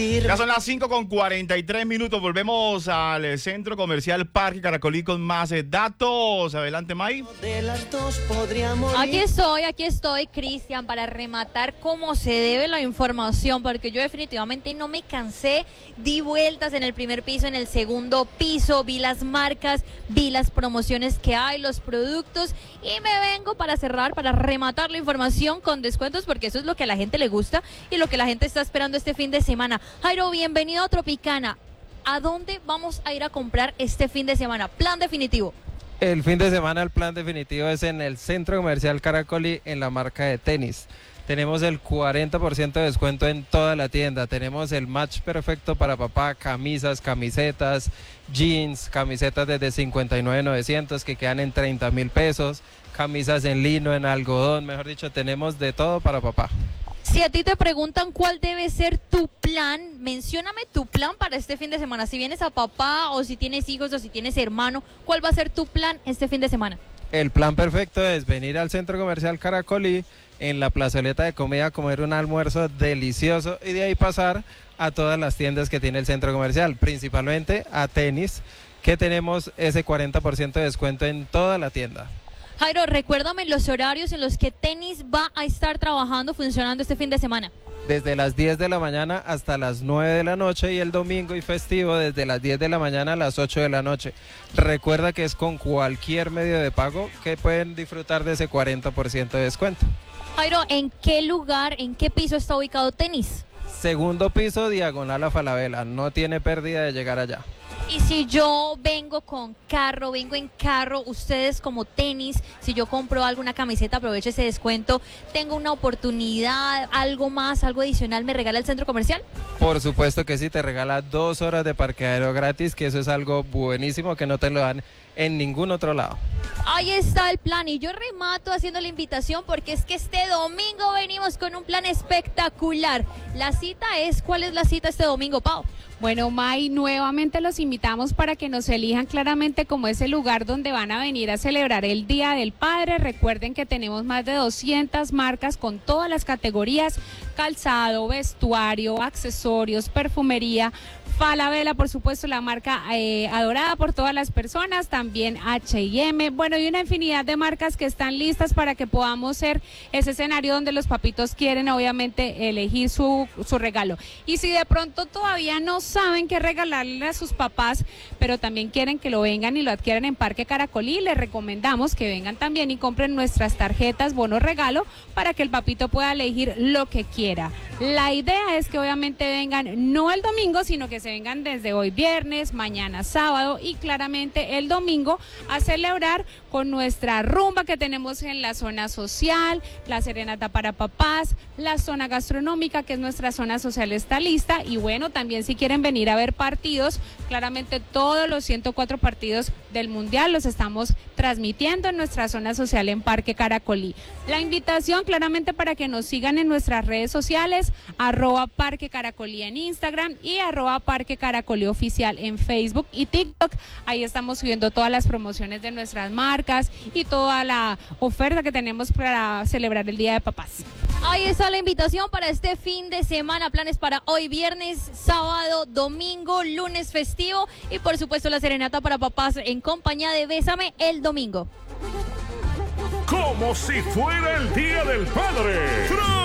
Ya son las 5:43. Volvemos al Centro Comercial Parque Caracolí con más datos. Adelante, May. Aquí estoy, Cristian, para rematar como se debe la información, porque yo definitivamente no me cansé. Di vueltas en el primer piso, en el segundo piso, vi las marcas, vi las promociones que hay, los productos, y me vengo para cerrar, para rematar la información con descuentos, porque eso es lo que a la gente le gusta y lo que la gente está esperando este fin de semana. Jairo, bienvenido a Tropicana. ¿A dónde vamos a ir a comprar este fin de semana? Plan definitivo. El fin de semana el plan definitivo es en el Centro Comercial Caracolí, en la marca de tenis. Tenemos el 40% de descuento en toda la tienda. Tenemos el match perfecto para papá, camisas, camisetas, jeans, camisetas desde 59,900 que quedan en 30,000 pesos, camisas en lino, en algodón, mejor dicho, tenemos de todo para papá. Si a ti te preguntan cuál debe ser tu plan, mencióname tu plan para este fin de semana. Si vienes a papá o si tienes hijos o si tienes hermano, ¿cuál va a ser tu plan este fin de semana? El plan perfecto es venir al Centro Comercial Caracolí, en la plazoleta de comida, a comer un almuerzo delicioso y de ahí pasar a todas las tiendas que tiene el Centro Comercial, principalmente a tenis, que tenemos ese 40% de descuento en toda la tienda. Jairo, recuérdame los horarios en los que tenis va a estar trabajando, funcionando este fin de semana. Desde las 10 de la mañana hasta las 9 de la noche y el domingo y festivo desde las 10 de la mañana a las 8 de la noche. Recuerda que es con cualquier medio de pago que pueden disfrutar de ese 40% de descuento. Jairo, ¿en qué lugar, en qué piso está ubicado tenis? Segundo piso, diagonal a Falabella, no tiene pérdida de llegar allá. Y si yo vengo en carro, ustedes como tenis, si yo compro alguna camiseta, aprovecho ese descuento, tengo una oportunidad, algo más, algo adicional, ¿me regala el centro comercial? Por supuesto que sí, te regala 2 horas de parqueadero gratis, que eso es algo buenísimo que no te lo dan en ningún otro lado. Ahí está el plan y yo remato haciendo la invitación porque es que este domingo venimos con un plan espectacular. La cita es, ¿cuál es la cita este domingo, Pau? Bueno, May, nuevamente los invitamos para que nos elijan claramente como ese lugar donde van a venir a celebrar el Día del Padre. Recuerden que tenemos más de 200 marcas con todas las categorías: calzado, vestuario, accesorios, perfumería, Falabella, por supuesto, la marca adorada por todas las personas, también H&M, bueno, y una infinidad de marcas que están listas para que podamos ser ese escenario donde los papitos quieren obviamente elegir su regalo. Y si de pronto todavía no saben qué regalarle a sus papás, pero también quieren que lo vengan y lo adquieran en Parque Caracolí, les recomendamos que vengan también y compren nuestras tarjetas bono regalo para que el papito pueda elegir lo que quiera. La idea es que obviamente vengan no el domingo, sino que se vengan desde hoy viernes, mañana sábado y claramente el domingo a celebrar con nuestra rumba que tenemos en la zona social, la serenata para papás, la zona gastronómica, que es nuestra zona social, está lista. Y bueno, también si quieren venir a ver partidos, claramente todos los 104 partidos del Mundial los estamos transmitiendo en nuestra zona social en Parque Caracolí. La invitación claramente para que nos sigan en nuestras redes sociales, @Parque Caracolí en Instagram y @Parque Caracolí Oficial en Facebook y TikTok. Ahí estamos subiendo todas las promociones de nuestras marcas y toda la oferta que tenemos para celebrar el Día de Papás. Ahí está la invitación para este fin de semana, planes para hoy viernes, sábado, domingo, lunes festivo y por supuesto la serenata para papás en compañía de Bésame el domingo. Como si fuera el Día del Padre.